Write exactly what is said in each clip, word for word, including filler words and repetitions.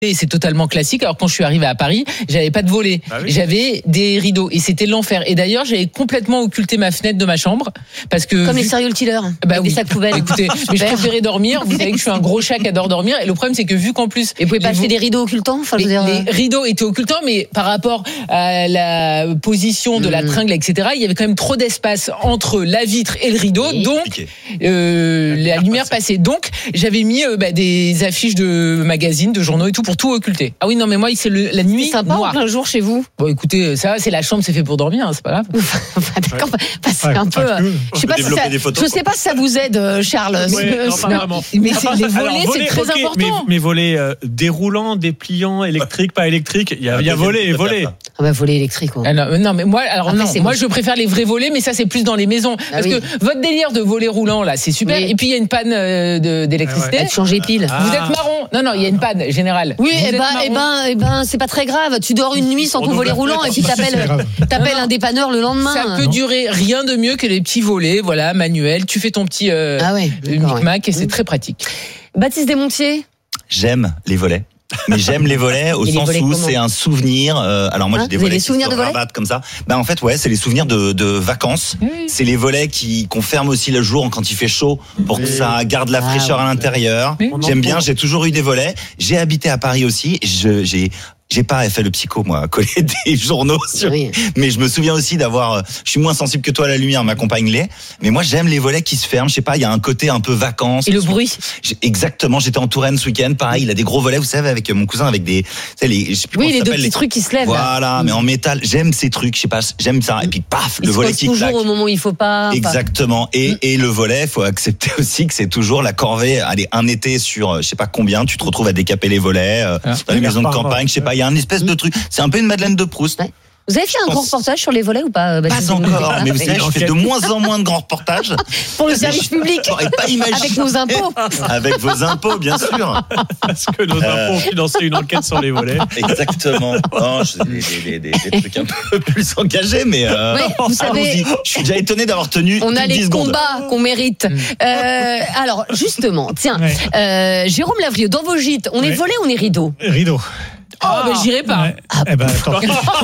Et c'est totalement classique. Alors quand je suis arrivé à Paris, j'avais pas de volet, ah oui. J'avais des rideaux et c'était l'enfer. Et d'ailleurs, j'avais complètement occulté ma fenêtre de ma chambre parce que comme vu... les serial killers, bah avec oui. des sacs poubelles. Écoutez, mais je préférais dormir. Vous savez que je suis un gros chat qui adore dormir. Et le problème, c'est que vu qu'en plus, et vous pouvez pas acheter des rideaux occultants. Enfin, je veux dire... les rideaux étaient occultants, mais par rapport à la position de mmh. la tringle, et cetera, il y avait quand même trop d'espace entre la vitre et le rideau, oui. donc euh, la lumière passait. Donc j'avais mis euh, bah, des affiches de magazines, de journaux et tout pour tout occulter. Ah oui, non, mais moi, c'est le, la nuit c'est sympa noire. En plein jour chez vous. Bon, écoutez, ça, c'est la chambre, c'est fait pour dormir, hein, c'est pas grave. Enfin, d'accord, ouais. bah, c'est ouais, un peu. Cool. Je sais pas si ça, je sais pas si ça vous aide, Charles. Ouais, non, pas vraiment. Mais c'est, les volets, Alors, c'est très okay, important. Mais, mais volets euh, déroulants, dépliants, électriques, pas électriques. Il y a, ah, il y a volets et volets. Ah bah volets électriques. Ah non, non, mais moi, alors Après, non, moi, je préfère les vrais volets, mais ça, c'est plus dans les maisons. Ah, parce oui. que votre délire de volet roulant là, c'est super. Oui. Et puis il y a une panne euh, de, d'électricité. Ah ouais. Changer les piles. Ah. Vous êtes marron. Non, non, il y a une panne générale. Oui, et eh ben, et eh ben, et eh ben, c'est pas très grave. Tu dors une nuit sans ton volet roulant et puis t'appelles, t'appelles un dépanneur le lendemain. Ça peut non. durer rien de mieux que les petits volets, voilà, manuels. Tu fais ton petit euh, ah ouais, micmac et c'est oui. très pratique. Baptiste Desmontiers. J'aime les volets. Mais j'aime les volets au et sens où c'est un souvenir. Euh, alors moi hein, j'ai des volets des souvenirs qui de volets comme ça. Ben en fait ouais, c'est les souvenirs de, de vacances. Oui. C'est les volets qui qu'on ferme aussi le jour quand il fait chaud pour que oui. ça garde la fraîcheur ah, à l'intérieur. Oui. J'aime bien. J'ai toujours eu des volets. J'ai habité à Paris aussi. Je, j'ai J'ai pas fait le psycho, moi, coller des journaux sur... Oui. Mais je me souviens aussi d'avoir... Je suis moins sensible que toi à la lumière, ma compagne l'est. Mais moi, j'aime les volets qui se ferment. Je sais pas, il y a un côté un peu vacances. Et le bruit. J'ai... Exactement. J'étais en Touraine ce week-end. Pareil, il a des gros volets, vous savez, avec mon cousin, avec des... Tu sais, les... Je sais plus oui, les deux petits les... trucs qui se lèvent. Voilà, là. mais en métal. J'aime ces trucs, je sais pas, j'aime ça. Et puis, paf, il le volet qui toujours claque. Au moment où il faut pas... Exactement. Et, mm. et le volet, faut accepter aussi que c'est toujours la corvée. Allez, un été sur, je sais pas combien, tu te retrouves à décaper les volets, euh, ah, dans les maisons de campagne, je sais pas, il y a un espèce de truc. C'est un peu une Madeleine de Proust. Ouais. Vous avez fait un grand reportage sur les volets ou pas Pas encore, mais vous savez, je fais de moins en moins de grands reportages. Pour le service public. Pas avec nos impôts. Avec vos impôts, bien sûr. Parce que nos impôts ont financé une enquête sur les volets. Exactement. Non, je, des, des, des, des trucs un peu plus engagés, mais euh, oui, vous savez, je suis déjà étonné d'avoir tenu on a les secondes. combats qu'on mérite. Euh, alors, justement, tiens, ouais. euh, Jérôme Lavrieux, dans vos gîtes, on ouais. est volets, on est rideaux. Rideaux. Oh, ah, ben j'irai pas. Ouais. Ah, eh ben, attends.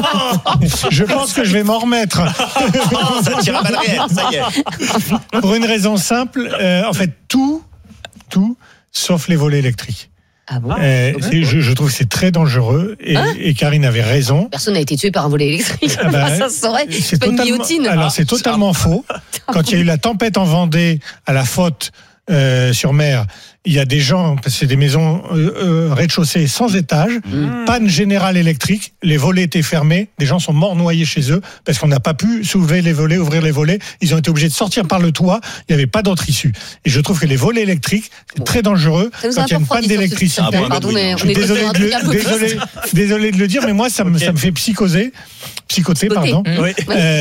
Je pense que je vais m'en remettre. Oh, ça tire à balles réelles, ça y est. Pour une raison simple, euh, en fait, tout, tout, sauf les volets électriques. Ah bon euh, c'est, je, je trouve que c'est très dangereux et, hein et Karine avait raison. Personne n'a été tué par un volet électrique. Ah ben, ça se saurait. C'est, c'est pas une guillotine. Alors ah, c'est totalement ah. faux. Quand il y a eu la tempête en Vendée à la Faute euh, sur mer, il y a des gens, parce que c'est des maisons euh, euh, rez-de-chaussée sans étage, mmh. panne générale électrique, les volets étaient fermés, des gens sont morts noyés chez eux parce qu'on n'a pas pu soulever les volets, ouvrir les volets, ils ont été obligés de sortir par le toit, il n'y avait pas d'autre issue. Et je trouve que les volets électriques, c'est bon. très dangereux quand il y a une panne d'électricité. Ah, bon, Pardon, mais je suis désolé de, le, désolé, désolé de le dire, mais moi ça me, okay. ça me fait psychoser. Psychoter, pardon. Mmh. Oui.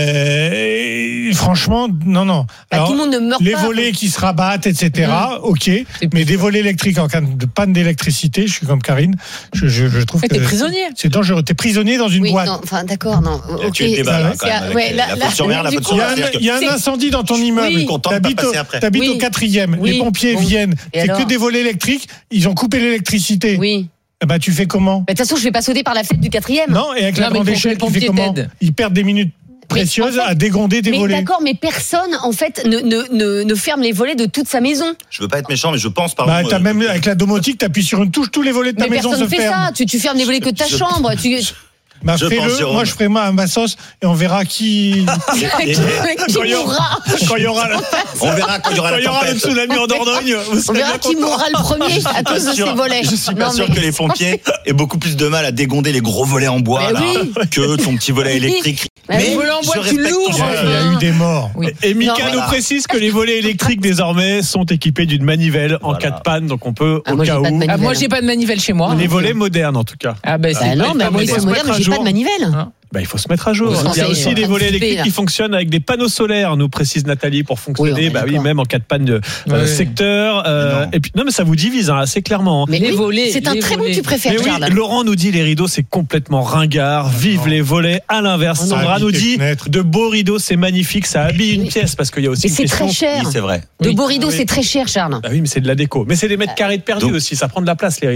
Euh, franchement, non, non. Alors, bah, tout le monde ne meurt les pas. Les volets qui se rabattent, et cetera, mmh. ok, mais des volets électriques en cas de panne d'électricité, je suis comme Karine, je, je, je trouve mais que t'es prisonnier. C'est dangereux. T'es prisonnier dans une oui, boîte. Non, enfin, d'accord, non. Okay. Tu es débat, là, quand même, ouais, la, la, la, sur mer, la il y a, un, il y a un incendie dans ton immeuble. Oui. T'habites, au, t'habites oui. au quatrième. Oui. Les pompiers bon. viennent. Et c'est alors que des volets électriques. Ils ont coupé l'électricité. Oui. Eh ben, tu fais comment? De toute façon, je vais pas sauter par la fenêtre du quatrième. Non, et avec non, la grande échelle, tu fais comment? Ils perdent des minutes précieuses en fait, à dégonder des mais volets. D'accord, mais personne en fait ne, ne, ne, ne ferme les volets de toute sa maison. Je veux pas être méchant, mais je pense pardon. Bah, t'as euh, même avec la domotique, t'appuies sur une touche, tous les volets de ta mais maison se ferment. Personne fait ça. Tu, tu fermes les volets que de ta je, chambre. Tu... Bah, je fais-le, moi je ferai moi à ma sauce et on verra qui. qui mourra. Quand il y aura. On verra quand il y aura, quand il y aura le tsunami en Dordogne. On verra qui mourra le premier à cause de ces volets. Je suis pas non, sûr mais... que les pompiers aient beaucoup plus de mal à dégonder les gros volets en bois là, oui. que ton petit volet électrique. Mais, mais volet en bois, tu l'ouvres. Il y a eu des morts. Oui. Et Mika non, nous voilà. précise que les volets électriques désormais sont équipés d'une manivelle en voilà. cas de panne, donc on peut ah, au moi, cas où. Ah, moi j'ai pas de manivelle chez moi. Les volets modernes en tout cas. Ah ben bah, non, bah, moi ils sont modernes, mais j'ai pas de manivelle. Bah, il faut se mettre à jour. Il y a aussi des volets électriques qui fonctionnent avec des panneaux solaires, nous précise Nathalie, pour fonctionner. Oui, bah oui, même en cas de panne de euh, oui. secteur. Euh, et puis non, mais ça vous divise hein, assez clairement. Mais les oui, volets, c'est un très bon tu préfères. Mais oui, Laurent nous dit les rideaux c'est complètement ringard. Vive oh. les volets. À l'inverse, oh Sandra nous dit de beaux rideaux c'est magnifique, ça habille une pièce parce qu'il y a aussi. Mais une c'est question. très cher. Oui, c'est vrai. De beaux rideaux c'est très cher, Charles. Bah oui, mais c'est de la déco. Mais c'est des mètres carrés de perdu aussi. Ça prend de la place les rideaux.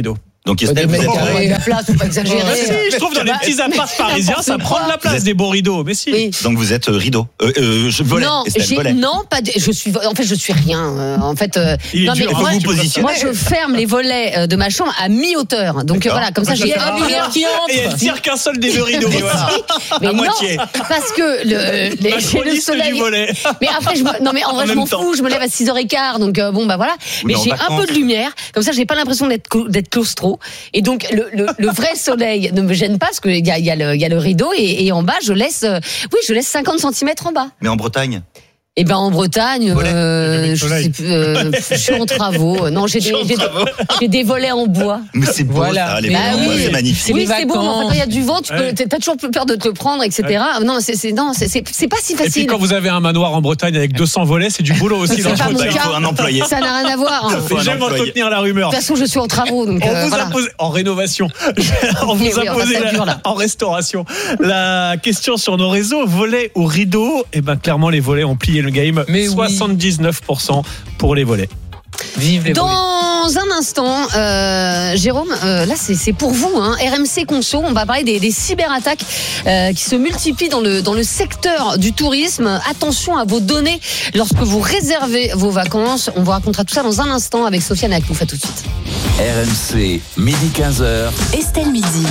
Donc Estelle, vous êtes de la place, faut pas exagérer. Mais si, je trouve dans les petits apparts parisiens, ça prend de la place, des beaux rideaux. Mais si. Oui. Donc vous êtes euh, rideau. Euh, euh, je volais. Non, Estelle, j'ai, volet. non, pas. De, je suis. En fait, je suis rien. Euh, en fait. Euh, Il est non, dur, mais faut moi, vous positionner. moi, je ferme les volets euh, de ma chambre à mi-hauteur. Donc D'accord. voilà, comme ça, Il y j'ai a un une lumière qui Et elle entre. tire qu'un seul des deux rideaux. Mais À non, moitié. parce que le, les, j'ai le Macroniste soleil. du volet. Mais après, je me, non mais en vrai, En je même m'en temps. fous. Je me lève à six heures quinze, donc euh, bon bah voilà. Oui, mais mais en j'ai un vacances. peu de lumière, comme ça, j'ai pas l'impression d'être clo- d'être claustro. Et donc le, le, le vrai soleil ne me gêne pas parce qu'il y a, il y a le, il y a le rideau et, et en bas, je laisse, euh, oui, je laisse cinquante centimètres en bas. Mais en Bretagne. Et ben en Bretagne, Volet. euh, je, sais plus, euh, je suis en travaux. Non, j'ai des, j'ai, des- j'ai des volets en bois. Mais c'est beau, Voilà. ça, les Mais volets en oui. bois, c'est magnifique. C'est Oui, les c'est beau. Mais en fait, vacances. quand il y a du vent, tu peux, Ouais. t'as toujours peur de te le prendre, et cetera. Non, c'est, c'est, non, c'est, c'est, c'est pas si Et puis facile. quand vous avez un manoir en Bretagne avec deux cents volets, c'est du boulot aussi. C'est dans pas le mon Bah, Bretagne. il faut un employé. Ça n'a rien à voir. hein. faut un J'aime employé. entretenir la rumeur. De toute façon, je suis en travaux, donc On euh, vous voilà. a posé en rénovation, on vous Oui, a oui, posé ça la- dure, là. en restauration. La question sur nos réseaux, volets ou rideaux, et ben clairement les volets ont plié le game. Mais oui. soixante-dix-neuf pour cent pour les volets. Vive les volets. Dans un instant, euh, Jérôme, euh, là c'est, c'est pour vous, hein, R M C Conso, on va parler des, des cyberattaques euh, qui se multiplient dans le, dans le secteur du tourisme. Attention à vos données lorsque vous réservez vos vacances. On vous racontera tout ça dans un instant avec Sofiane Aklouf. À tout de suite. R M C, midi quinze heures. Estelle Midi.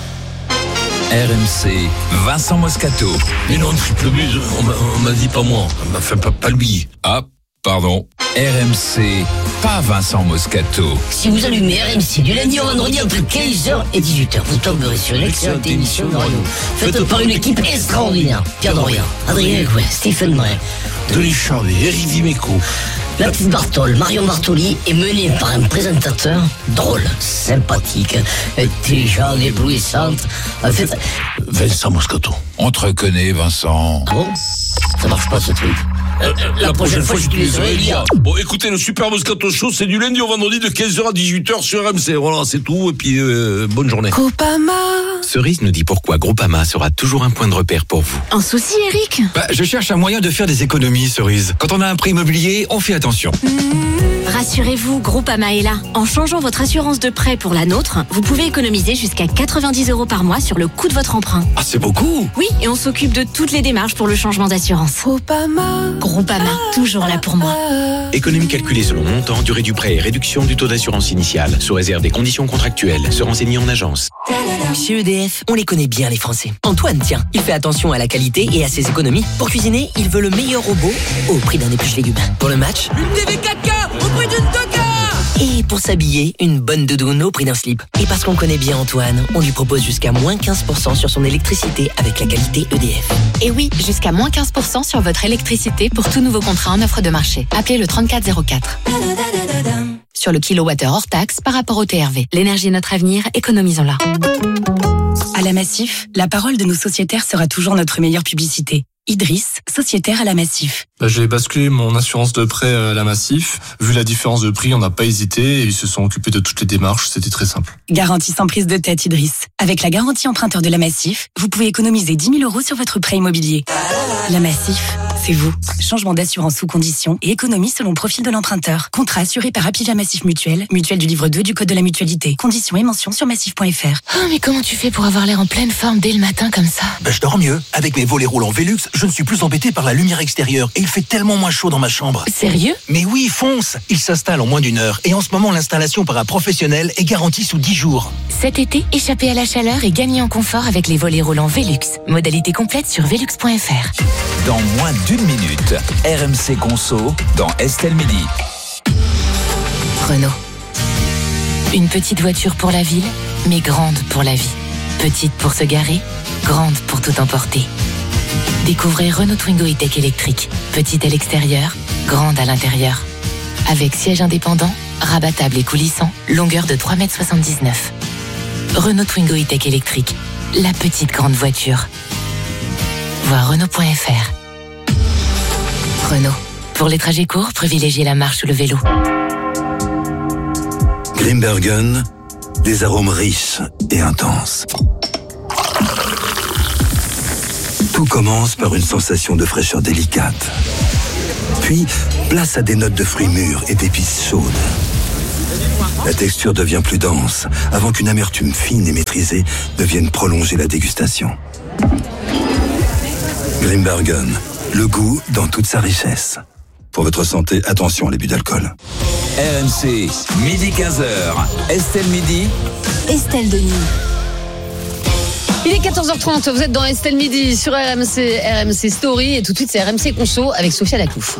R M C, Vincent Moscato. Mais non, triple buse, on m'a, on m'a dit pas moi. Enfin, pas, pas lui. Ah, pardon. R M C, pas Vincent Moscato. Si vous allumez R M C du lundi au vendredi entre quinze heures et dix-huit heures, vous tomberez sur une excellente émission de radio faite par une équipe extraordinaire. Pierre Dorian, Adrien Gouin, Stephen Bray, Denis Charvet, Eric Dimeco. la petite Bartoli, Marion Bartoli est menée par un présentateur drôle, sympathique, intelligent, éblouissante. En fait, Vincent Moscato. On te reconnaît, Vincent. ah bon? Ça marche pas ce truc. Euh, euh, la, prochaine fois, j'utiliserai Elia. Bon, écoutez, le Super Moscato Show, c'est du lundi au vendredi de quinze heures à dix-huit heures sur R M C. Voilà, c'est tout. Et puis, euh, bonne journée. Cerise nous dit pourquoi Groupama sera toujours un point de repère pour vous. Un souci, Eric? Bah, je cherche un moyen de faire des économies, Cerise. Quand on a un prêt immobilier, on fait attention. Rassurez-vous, Groupama est là. En changeant votre assurance de prêt pour la nôtre, vous pouvez économiser jusqu'à quatre-vingt-dix euros par mois sur le coût de votre emprunt. Ah, c'est beaucoup. Oui, et on s'occupe de toutes les démarches pour le changement d'assurance. Groupama. Groupama, toujours là pour moi. Économie calculée selon montant, durée du prêt et réduction du taux d'assurance initiale, sous réserve des conditions contractuelles. Se renseigner en agence. Chez E D F, on les connaît bien les Français. Antoine, tiens, il fait attention à la qualité et à ses économies. Pour cuisiner, il veut le meilleur robot au prix d'un épluche légumes. Pour le match, une T V quatre K au prix d'une Coca. Et pour s'habiller, une bonne doudoune au prix d'un slip. Et parce qu'on connaît bien Antoine, on lui propose jusqu'à moins quinze pour cent sur son électricité avec la qualité E D F. Et oui, jusqu'à moins quinze pour cent sur votre électricité pour tout nouveau contrat en offre de marché. Appelez le trente-quatre zéro quatre. Sur le kilowattheure hors taxe par rapport au T R V. L'énergie est notre avenir, économisons-la. À la Massif, la parole de nos sociétaires sera toujours notre meilleure publicité. Idriss, sociétaire à la Massif. Bah, j'ai basculé mon assurance de prêt à la Massif. Vu la différence de prix, on n'a pas hésité et ils se sont occupés de toutes les démarches. C'était très simple. Garantie sans prise de tête, Idriss. Avec la garantie emprunteur de la Massif, vous pouvez économiser dix mille euros sur votre prêt immobilier. La Massif, c'est vous. Changement d'assurance sous condition et économie selon profil de l'emprunteur. Contrat assuré par Apivia Massif Mutuelle, mutuelle du livre deux du Code de la mutualité. Conditions et mentions sur massif point f r. Oh, mais comment tu fais pour avoir l'air en pleine forme dès le matin comme ça? Ben, je dors mieux. Avec mes volets roulants Velux, je ne suis plus embêté par la lumière extérieure et il fait tellement moins chaud dans ma chambre. Sérieux? Mais oui, fonce! Il s'installe en moins d'une heure et en ce moment l'installation par un professionnel est garantie sous dix jours. Cet été, échappez à la chaleur et gagnez en confort avec les volets roulants Velux. Modalité complète sur velux point f r. Dans moins d'une minute, R M C Conso dans Estelle Midi. Renault. Une petite voiture pour la ville, mais grande pour la vie. Petite pour se garer, grande pour tout emporter. Découvrez Renault Twingo E-Tech électrique. Petite à l'extérieur, grande à l'intérieur. Avec siège indépendant, rabattable et coulissant, longueur de trois mètres soixante-dix-neuf. Renault Twingo E-Tech électrique. La petite grande voiture. Voir Renault point f r. Renault. Pour les trajets courts, privilégiez la marche ou le vélo. Grimbergen, des arômes riches et intenses. Tout commence par une sensation de fraîcheur délicate. Puis, place à des notes de fruits mûrs et d'épices chaudes. La texture devient plus dense, avant qu'une amertume fine et maîtrisée ne vienne prolonger la dégustation. Grimbergen, le goût dans toute sa richesse. Pour votre santé, attention à l'abus d'alcool. R M C, midi quinze heures. Estelle Midi. Estelle Denis. Il est quatorze heures trente, vous êtes dans Estelle Midi sur R M C, R M C Story et tout de suite c'est R M C Conso avec Sophia Laclouf.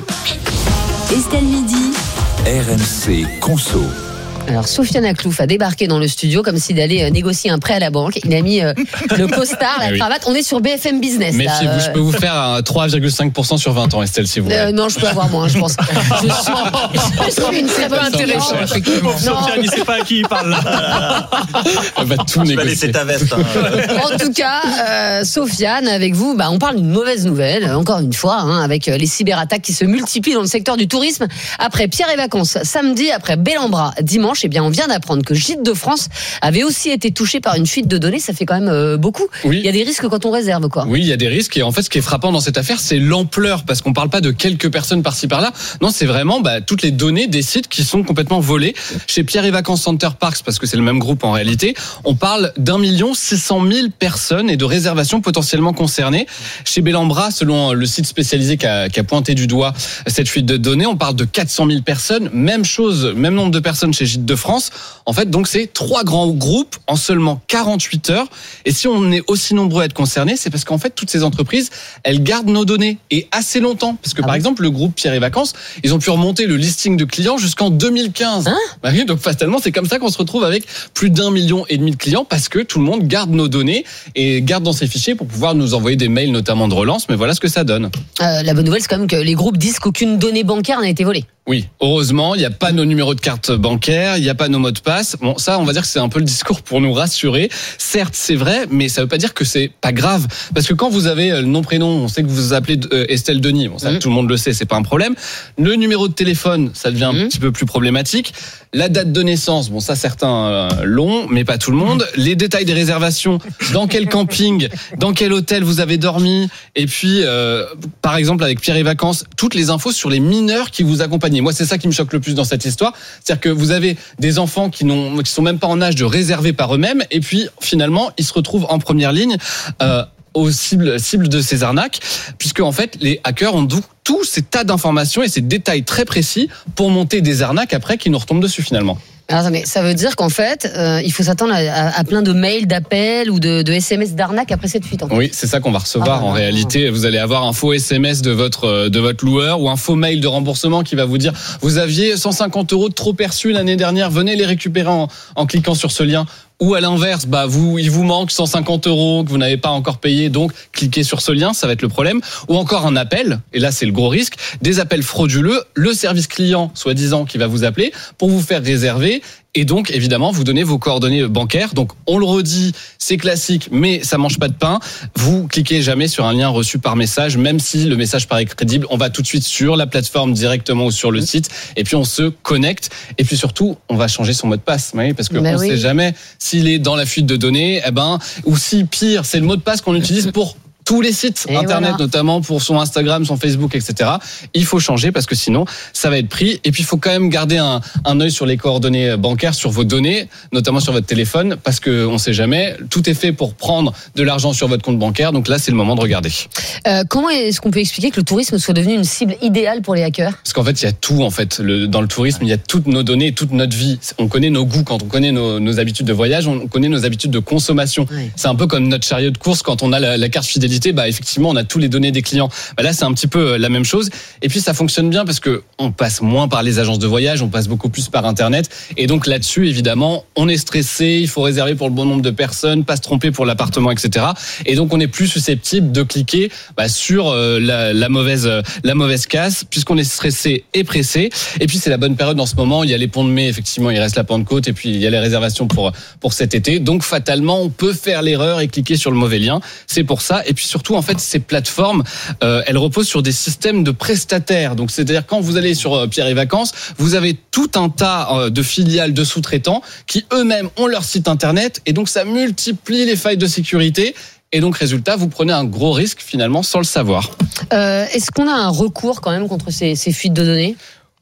Estelle Midi. R M C Conso. Alors, Sofiane Aklouf a débarqué dans le studio comme s'il allait euh, négocier un prêt à la banque. Il a mis euh, le costard, la oui. cravate. On est sur B F M Business. Méfiez-vous, là, euh... je peux vous faire un trois virgule cinq pour cent sur vingt ans, Estelle, si vous voulez. Euh, non, je peux avoir moins, je pense. Je suis, je suis une très bonne intéressant, effectivement. Sofiane, il ne sait pas à qui il parle là. Elle va tout négocier. Tu vas laisser ta veste. Hein. En tout cas, euh, Sofiane, avec vous, bah, on parle d'une mauvaise nouvelle, encore une fois, hein, avec les cyberattaques qui se multiplient dans le secteur du tourisme. Après Pierre et Vacances, samedi, après Bellambra, dimanche, eh bien, on vient d'apprendre que Gîtes de France avait aussi été touché par une fuite de données. Ça fait quand même euh, beaucoup. Oui. Il y a des risques quand on réserve, quoi. Oui, il y a des risques. Et en fait, ce qui est frappant dans cette affaire, c'est l'ampleur. Parce qu'on parle pas de quelques personnes par-ci par-là. Non, c'est vraiment bah, toutes les données des sites qui sont complètement volées. Chez Pierre et Vacances Center Parks, parce que c'est le même groupe en réalité, on parle d'un million six cent mille personnes et de réservations potentiellement concernées. Chez Bellambra, selon le site spécialisé qui a, qui a pointé du doigt cette fuite de données, on parle de quatre cent mille personnes. Même chose, même nombre de personnes chez Gîtes de France. En fait, donc c'est trois grands groupes en seulement quarante-huit heures. Et si on est aussi nombreux à être concernés, c'est parce qu'en fait, toutes ces entreprises, elles gardent nos données et assez longtemps. Parce que ah par oui. exemple, le groupe Pierre et Vacances, ils ont pu remonter le listing de clients jusqu'en deux mille quinze. Hein bah oui, donc fatalement, c'est comme ça qu'on se retrouve avec plus d'un million et demi de clients parce que tout le monde garde nos données et garde dans ses fichiers pour pouvoir nous envoyer des mails, notamment de relance. Mais voilà ce que ça donne. Euh, la bonne nouvelle, c'est quand même que les groupes disent qu'aucune donnée bancaire n'a été volée. Oui, heureusement, il n'y a pas nos numéros de carte bancaire, il n'y a pas nos mots de passe. Bon, ça, on va dire que c'est un peu le discours pour nous rassurer. Certes, c'est vrai, mais ça ne veut pas dire que c'est pas grave. Parce que quand vous avez le nom, prénom, on sait que vous vous appelez Estelle Denis. Bon, ça, mmh. tout le monde le sait, c'est pas un problème. Le numéro de téléphone, ça devient mmh. un petit peu plus problématique. La date de naissance, bon, ça, certains euh, l'ont, mais pas tout le monde. Les détails des réservations, dans quel camping, dans quel hôtel vous avez dormi. Et puis, euh, par exemple, avec Pierre et Vacances, toutes les infos sur les mineurs qui vous accompagnent. Moi, c'est ça qui me choque le plus dans cette histoire. C'est-à-dire que vous avez des enfants qui n'ont, qui sont même pas en âge de réserver par eux-mêmes, et puis finalement, ils se retrouvent en première ligne euh, aux cibles, cibles de ces arnaques, puisque en fait, les hackers ont tout, tous ces tas d'informations et ces détails très précis pour monter des arnaques après qui nous retombent dessus finalement. Alors, mais ça veut dire qu'en fait, euh, il faut s'attendre à, à, à plein de mails, d'appels ou de, de S M S d'arnaque après cette fuite. En fait. Oui, c'est ça qu'on va recevoir. Ah, en ah, réalité, ah. vous allez avoir un faux S M S de votre de votre loueur ou un faux mail de remboursement qui va vous dire vous aviez cent cinquante euros de trop perçus l'année dernière, venez les récupérer en, en cliquant sur ce lien. Ou à l'inverse, bah vous, il vous manque cent cinquante euros que vous n'avez pas encore payé, donc cliquez sur ce lien, ça va être le problème. Ou encore un appel, et là c'est le gros risque, des appels frauduleux, le service client soi-disant qui va vous appeler pour vous faire réserver. Et donc, évidemment, vous donnez vos coordonnées bancaires. Donc, on le redit, c'est classique, mais ça mange pas de pain. Vous cliquez jamais sur un lien reçu par message, même si le message paraît crédible. On va tout de suite sur la plateforme directement ou sur le site. Et puis, on se connecte. Et puis, surtout, on va changer son mot de passe. Oui, parce qu'on ne oui. sait jamais s'il est dans la fuite de données, eh ben, ou si pire, c'est le mot de passe qu'on utilise pour tous les sites et internet, voilà. notamment pour son Instagram, son Facebook, et cetera. Il faut changer parce que sinon, ça va être pris. Et puis, il faut quand même garder un, un œil sur les coordonnées bancaires, sur vos données, notamment sur votre téléphone, parce qu'on ne sait jamais. Tout est fait pour prendre de l'argent sur votre compte bancaire. Donc là, c'est le moment de regarder. Euh, comment est-ce qu'on peut expliquer que le tourisme soit devenu une cible idéale pour les hackers ? Parce qu'en fait, il y a tout. En fait, le, dans le tourisme, il y a toutes nos données, toute notre vie. On connaît nos goûts quand on connaît nos, nos habitudes de voyage, on connaît nos habitudes de consommation. Oui. C'est un peu comme notre chariot de course quand on a la, la carte fidélité. Bah effectivement, on a tous les données des clients. Bah là, c'est un petit peu la même chose. Et puis, ça fonctionne bien parce que on passe moins par les agences de voyage, on passe beaucoup plus par Internet. Et donc là-dessus, évidemment, on est stressé. Il faut réserver pour le bon nombre de personnes, pas se tromper pour l'appartement, et cetera. Et donc, on est plus susceptible de cliquer bah, sur euh, la, la mauvaise, euh, la mauvaise casse, puisqu'on est stressé et pressé. Et puis, c'est la bonne période en ce moment. Il y a les ponts de mai, effectivement, il reste la Pentecôte, et puis il y a les réservations pour pour cet été. Donc, fatalement, on peut faire l'erreur et cliquer sur le mauvais lien. C'est pour ça. Et puis surtout, en fait, ces plateformes, euh, elles reposent sur des systèmes de prestataires. Donc, c'est-à-dire quand vous allez sur euh, Pierre et Vacances, vous avez tout un tas euh, de filiales de sous-traitants qui eux-mêmes ont leur site internet, et donc ça multiplie les failles de sécurité. Et donc, résultat, vous prenez un gros risque finalement sans le savoir. Euh, est-ce qu'on a un recours quand même contre ces, ces fuites de données ?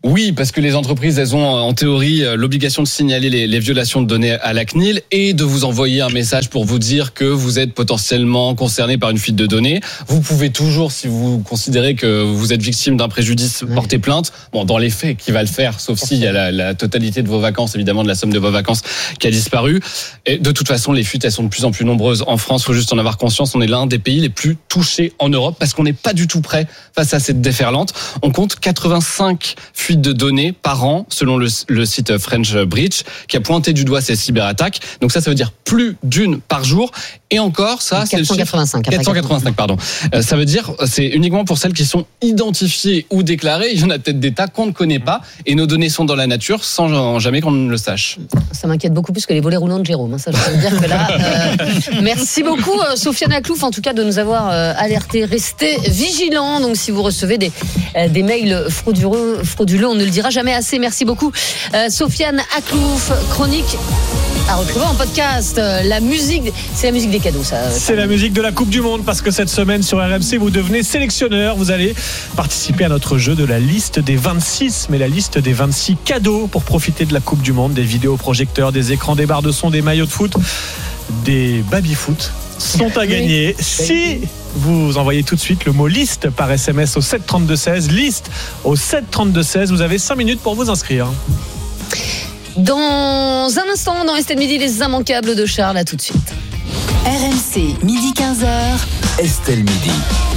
Oui, parce que les entreprises, elles ont en théorie l'obligation de signaler les, les violations de données à la C N I L et de vous envoyer un message pour vous dire que vous êtes potentiellement concerné par une fuite de données. Vous pouvez toujours, si vous considérez que vous êtes victime d'un préjudice, oui. porter plainte. Bon, dans les faits, qui va le faire, sauf s'il y a la, la totalité de vos vacances, évidemment, de la somme de vos vacances qui a disparu. Et de toute façon, les fuites, elles sont de plus en plus nombreuses en France. Il faut juste en avoir conscience. On est l'un des pays les plus touchés en Europe parce qu'on n'est pas du tout prêt face à cette déferlante. On compte quatre-vingt-cinq fuites de données par an, selon le, le site French Breach, qui a pointé du doigt ces cyberattaques. Donc ça, ça veut dire plus d'une par jour. Et encore, ça, quatre cent quatre-vingt-cinq, c'est le chiffre. quatre cent quatre-vingt-cinq, pardon. Euh, ça veut dire, c'est uniquement pour celles qui sont identifiées ou déclarées. Il y en a peut-être des tas qu'on ne connaît pas. Et nos données sont dans la nature sans jamais qu'on ne le sache. Ça m'inquiète beaucoup plus que les volets roulants de Jérôme. Hein. Ça, je peux dire que là, euh, merci beaucoup, euh, Sofiane Aklouf, en tout cas, de nous avoir euh, alertés. Restez vigilants. Donc, si vous recevez des, euh, des mails frauduleux, frauduleux, on ne le dira jamais assez. Merci beaucoup, euh, Sofiane Aklouf. Chronique à retrouver en podcast. Euh, la musique, c'est la musique des cadeaux, ça. C'est la musique de la Coupe du Monde, parce que cette semaine sur R M C, vous devenez sélectionneur. Vous allez participer à notre jeu de la liste des vingt-six, mais la liste des vingt-six cadeaux pour profiter de la Coupe du Monde, des vidéoprojecteurs, des écrans, des barres de son, des maillots de foot, des baby-foot sont à gagner. Si vous envoyez tout de suite le mot liste par S M S au sept trente-deux seize, liste au sept trente-deux seize, vous avez cinq minutes pour vous inscrire. Dans un instant, dans Estelle Midi, les immanquables de Charles, à tout de suite. R M C, midi quinze heures. Estelle Midi.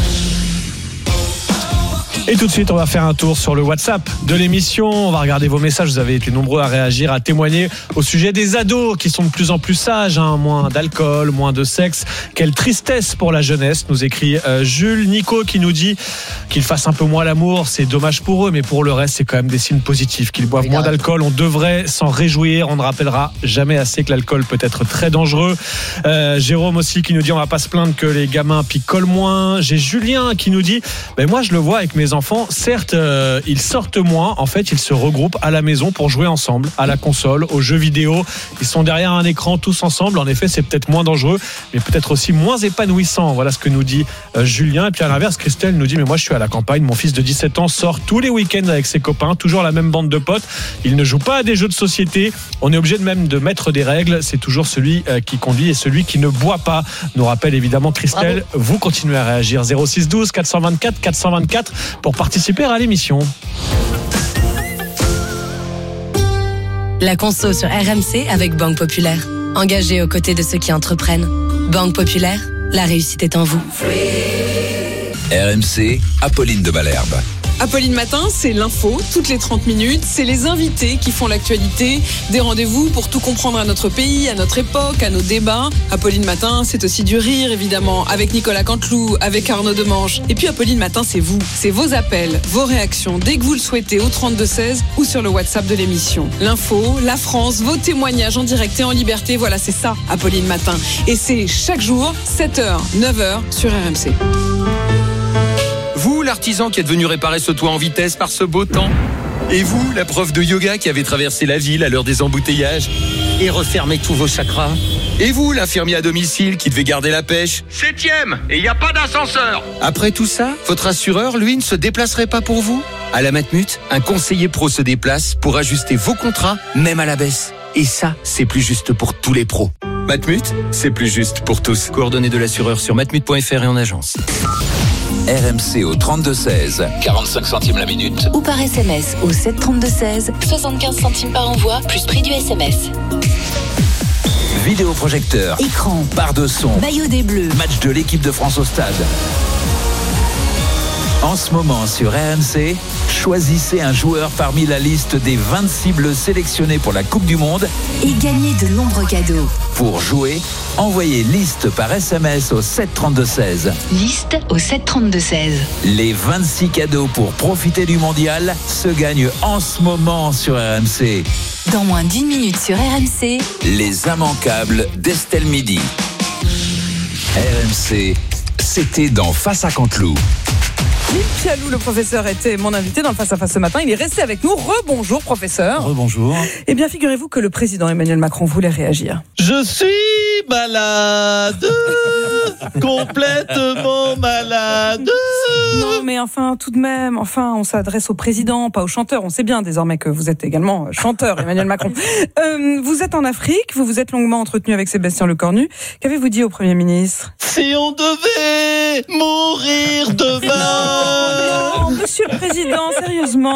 Et tout de suite, on va faire un tour sur le WhatsApp de l'émission. On va regarder vos messages. Vous avez été nombreux à réagir, à témoigner au sujet des ados qui sont de plus en plus sages. Hein. Moins d'alcool, moins de sexe. Quelle tristesse pour la jeunesse, nous écrit euh, Jules. Nico qui nous dit qu'ils fassent un peu moins l'amour. C'est dommage pour eux, mais pour le reste, c'est quand même des signes positifs. Qu'ils boivent moins d'alcool. On devrait s'en réjouir. On ne rappellera jamais assez que l'alcool peut être très dangereux. Euh, Jérôme aussi qui nous dit on va pas se plaindre que les gamins picolent moins. J'ai Julien qui nous dit ben moi je le vois avec mes enfants. Enfants, certes, euh, ils sortent moins. En fait, ils se regroupent à la maison pour jouer ensemble, à la console, aux jeux vidéo. Ils sont derrière un écran tous ensemble. En effet, c'est peut-être moins dangereux, mais peut-être aussi moins épanouissant. Voilà ce que nous dit euh, Julien. Et puis à l'inverse, Christelle nous dit mais moi, je suis à la campagne. Mon fils de dix-sept ans sort tous les week-ends avec ses copains, toujours la même bande de potes. Il ne joue pas à des jeux de société. On est obligé de même de mettre des règles. C'est toujours celui euh, qui conduit et celui qui ne boit pas. Nous rappelle évidemment Christelle. Bravo. Vous continuez à réagir. zéro six douze quatre cent vingt-quatre quatre cent vingt-quatre pour participer à l'émission. La conso sur R M C avec Banque Populaire. Engagée aux côtés de ceux qui entreprennent. Banque Populaire, la réussite est en vous. R M C, Apolline de Malherbe. Apolline Matin, c'est l'info, toutes les trente minutes, c'est les invités qui font l'actualité, des rendez-vous pour tout comprendre à notre pays, à notre époque, à nos débats. Apolline Matin, c'est aussi du rire, évidemment, avec Nicolas Canteloup, avec Arnaud Demange. Et puis Apolline Matin, c'est vous, c'est vos appels, vos réactions, dès que vous le souhaitez, au trente-deux seize ou sur le WhatsApp de l'émission. L'info, la France, vos témoignages en direct et en liberté, voilà, c'est ça, Apolline Matin. Et c'est chaque jour, sept heures, neuf heures, sur R M C. Vous, l'artisan qui est venu réparer ce toit en vitesse par ce beau temps. Et vous, la prof de yoga qui avait traversé la ville à l'heure des embouteillages et refermé tous vos chakras. Et vous, l'infirmier à domicile qui devait garder la pêche. Septième, et il n'y a pas d'ascenseur. Après tout ça, votre assureur, lui, ne se déplacerait pas pour vous. À la Matmut, un conseiller pro se déplace pour ajuster vos contrats, même à la baisse. Et ça, c'est plus juste pour tous les pros. Matmut, c'est plus juste pour tous. Coordonnées de l'assureur sur matmut point f r et en agence. R M C au trente-deux seize, quarante-cinq centimes la minute. Ou par S M S au sept trente-deux seize, soixante-quinze centimes par envoi, plus prix du S M S. Vidéoprojecteur, écran, barre de son, maillot des Bleus, match de l'équipe de France au stade. En ce moment sur R M C, choisissez un joueur parmi la liste des vingt-six bleus sélectionnés pour la Coupe du Monde et gagnez de nombreux cadeaux. Pour jouer, envoyez liste par S M S au sept trente-deux seize. Liste au sept trente-deux seize. Les vingt-six cadeaux pour profiter du mondial se gagnent en ce moment sur R M C. Dans moins d'une minute sur R M C, les immanquables d'Estelle Midi. R M C, c'était dans Face à Canteloup. Philippe Pialou, le professeur, était mon invité dans le Face à Face ce matin. Il est resté avec nous. Rebonjour, professeur. Rebonjour. Eh bien, figurez-vous que le président Emmanuel Macron voulait réagir. Je suis malade. complètement malade. Non, mais enfin, tout de même, enfin, on s'adresse au président, pas au chanteur. On sait bien désormais que vous êtes également chanteur, Emmanuel Macron. Euh, vous êtes en Afrique, vous vous êtes longuement entretenu avec Sébastien Lecornu. Qu'avez-vous dit au Premier ministre ? Si on devait mourir demain. Non, Monsieur le Président, sérieusement.